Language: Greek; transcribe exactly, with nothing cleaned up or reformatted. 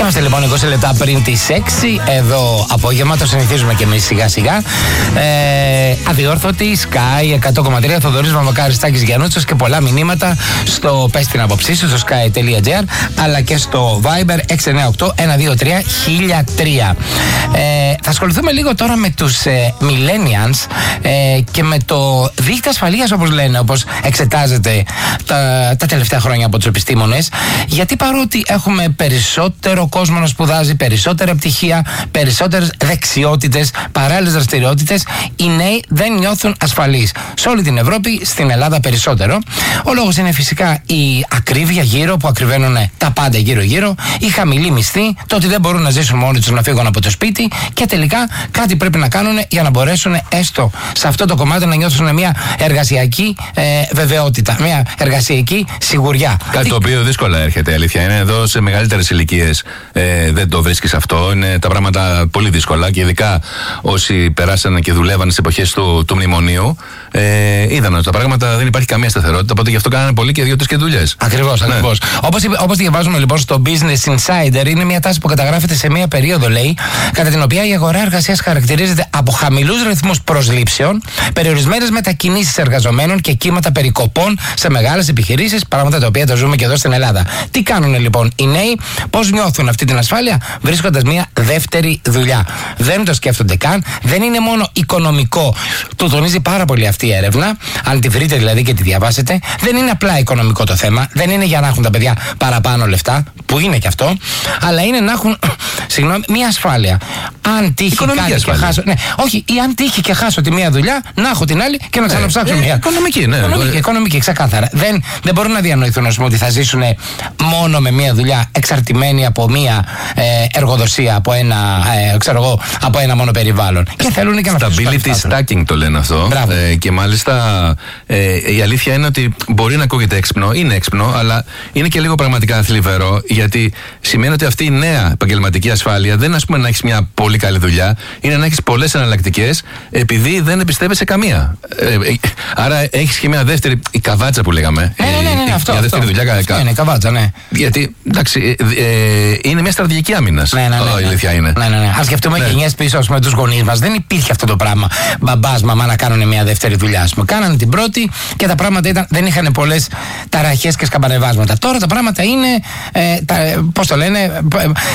Είμαστε λοιπόν είκοσι λεπτά πριν τις έξι. Εδώ απόγευμα, το συνηθίζουμε και εμείς σιγά σιγά. Ε, αδιόρθωτη, Sky εκατό κόμμα τρία, Θοδωρής Βαμβακάρης, Τάκης Γιαννούτσος και πολλά μηνύματα στο πες την άποψή σου, στο sky.gr, αλλά και στο Viber έξι εννιά οκτώ ένα δύο τρία χίλια τρία. Ε, θα ασχοληθούμε λίγο τώρα με τους ε, millennials ε, και με το δίκτυο ασφαλείας, όπως λένε, όπως εξετάζεται τα, τα τελευταία χρόνια από τους επιστήμονες. Γιατί παρότι έχουμε περισσότερο κόσμο να σπουδάζει, περισσότερα πτυχία, περισσότερες δεξιότητες, παράλληλες δραστηριότητες, οι νέοι δεν νιώθουν ασφαλείς. Σε όλη την Ευρώπη, στην Ελλάδα περισσότερο. Ο λόγος είναι φυσικά η ακρίβεια γύρω, που ακριβένουν τα πάντα γύρω-γύρω, η χαμηλή μισθή, το ότι δεν μπορούν να ζήσουν μόνοι τους, να φύγουν από το σπίτι και τελικά κάτι πρέπει να κάνουν για να μπορέσουν έστω σε αυτό το κομμάτι να νιώθουν μια εργασιακή ε, βεβαιότητα, μια εργασιακή σιγουριά. Κάτι το οποίο δύσκολα έρχεται, η αλήθεια είναι. Εδώ σε μεγαλύτερες ηλικίες ε, δεν το βρίσκεις αυτό. Είναι τα πράγματα πολύ δύσκολα και ειδικά όσοι περάσανε και δουλεύαν στις εποχές του, του μνημονίου, ε, είδαν ότι τα πράγματα δεν υπάρχει καμία σταθερότητα. Οπότε γι' αυτό κάνανε πολύ και δύο-τρεις και δουλειές. Ακριβώς, ναι. ακριβώς. Όπως, όπως διαβάζουμε λοιπόν στο Business Insider, είναι μια τάση που καταγράφεται σε μια περίοδο, λέει, κατά την οποία η αγορά εργασίας χαρακτηρίζεται από χαμηλούς ρυθμούς προσλήψεων, περιορισμένες μετακινήσεις εργαζομένων και κύματα περικοπών σε μεγάλες επιχειρήσεις, πράγματα τα οποία τα ζούμε και εδώ στην Ελλάδα. Τι κάνουν λοιπόν οι νέοι, πώς νιώθουν αυτή την ασφάλεια, βρίσκοντας μια δεύτερη δουλειά. Δεν το σκέφτονται καν, δεν είναι μόνο οικονομικό. Το τονίζει πάρα πολύ αυτή η έρευνα, αν τη βρείτε δηλαδή και τη διαβάσετε. Δεν είναι απλά οικονομικό το θέμα, δεν είναι για να έχουν τα παιδιά παραπάνω λεφτά, που είναι και αυτό, αλλά είναι να έχουν συγγνώμη, μια ασφάλεια. Αν τύχει κάτι και χάσω. Ναι, όχι, ή αν τύχει και χάσω τη μία δουλειά, να έχω την άλλη και να ξαναψάξω ε, μία. Οικονομική, ναι. Οικονομική, οικονομική, ξεκάθαρα. Δεν, δεν μπορούν να διανοηθούν, ας πούμε, ότι θα ζήσουν μόνο με μία δουλειά, εξαρτημένοι από μία ε, εργοδοσία, από ένα, ε, ξέρω εγώ, από ένα μόνο περιβάλλον. Και θέλουν και να Stability stacking το λένε αυτό. Ε, και μάλιστα ε, η αλήθεια είναι ότι μπορεί να ακούγεται έξυπνο, είναι έξυπνο, αλλά είναι και λίγο πραγματικά θλιβερό, γιατί σημαίνει ότι αυτή η νέα επαγγελματική ασφάλεια δεν είναι, ας πούμε, να έχεις μια πολύ καλή δουλειά, είναι να έχεις πολλές εναλλακτικές, επειδή δεν εμπιστεύεσαι καμία. Ε, άρα έχεις και μια δεύτερη, η καβάτσα που λέγαμε. Ναι, ναι, ναι, ναι, η, αυτό. Μια δεύτερη αυτό. δουλειά. Αυτό είναι καβάτσα, ναι. Γιατί, εντάξει, ε, ε, είναι μια στρατηγική άμυνας. Ναι, ναι, ναι, ναι. Η αλήθεια είναι. Ναι, ναι, ναι. Ας σκεφτούμε ναι. γενιές πίσω, ας πούμε, τους γονείς μας. Δεν υπήρχε αυτό το πράγμα. Μπαμπάς, μαμά να κάνουν μια δεύτερη δουλειά. Ας πούμε. Κάνανε την πρώτη και τα πράγματα ήταν, δεν είχαν πολλές ταραχές και σκαμπανεβάσματα. Τώρα τα πράγματα είναι, ε, πώς το λένε,